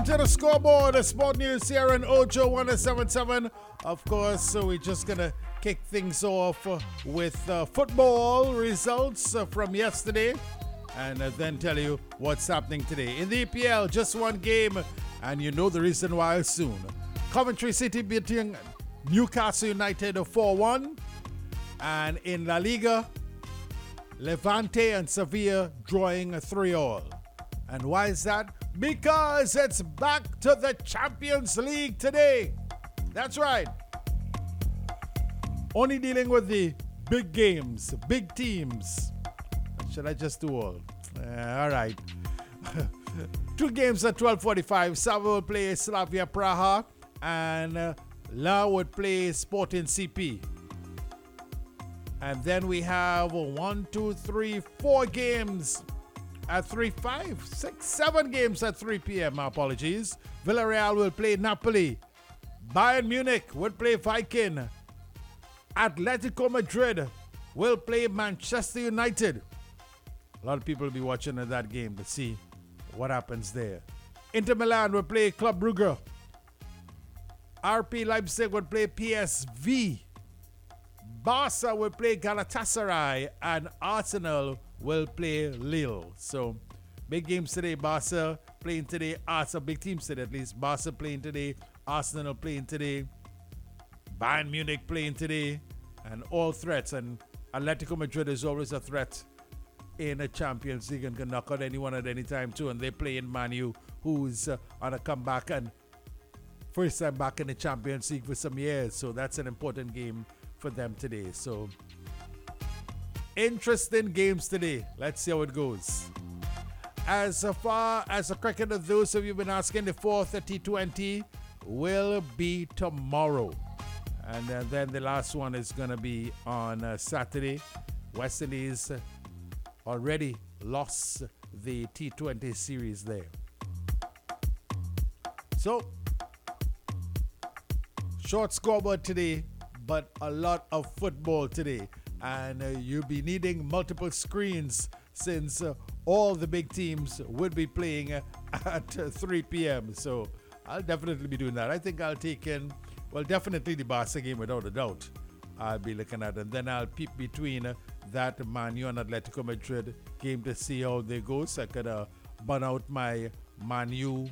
to the scoreboard. The Sport News here in Ojo 1077. Of course, so we're just going to kick things off with football results from yesterday and then tell you what's happening today. In the EPL, just one game, and you know the reason why soon. Coventry City beating Newcastle United 4-1. And in La Liga, Levante and Sevilla drawing 3-3. And why is that? Because it's back to the Champions League today. That's right. Only dealing with the big games, big teams. Should I just do all? All right. 2 games at 12:45. Sava will play Slavia Praha and La would play Sporting CP. And then we have 4 games at 3, 5, 6, 7 games at 3 p.m. My apologies. Villarreal will play Napoli. Bayern Munich will play Viking. Atletico Madrid will play Manchester United. A lot of people will be watching that game to see what happens there. Inter Milan will play Club Brugge. RP Leipzig will play PSV. Barca will play Galatasaray, and Arsenal will play Lille. So, big games today. Barca playing today. Arsenal, big teams today at least. Barca playing today. Arsenal playing today. Bayern Munich playing today. And all threats. And Atletico Madrid is always a threat in a Champions League and can knock out anyone at any time too. And they play in Man U, who's on a comeback and first time back in the Champions League for some years. So that's an important game for them today. So interesting games today. Let's see how it goes. As far as the cricket of those of you have been asking, the 4th T20 will be tomorrow. And then the last one is going to be on Saturday. West Indies already lost the T20 series there. So, short scoreboard today, but a lot of football today. And you'll be needing multiple screens since all the big teams would be playing at 3 p.m. So I'll definitely be doing that. I think I'll take in, well, definitely the Barca game without a doubt. I'll be looking at, and then I'll peep between that Man U and Atletico Madrid game to see how they go. So I could burn out my Man U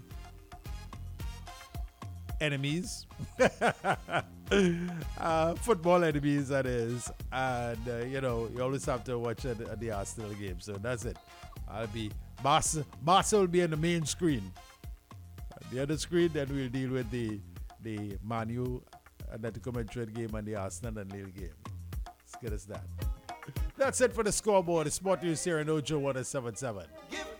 enemies. Football enemies, that is. And, you always have to watch the Arsenal game. So that's it. I'll be, Barca will be on the main screen. The other screen, then we'll deal with the Man U, Atletico Madrid game and the Arsenal and Lille game. As good as that. That's it for the scoreboard. The Sport News here in Ojo 1077.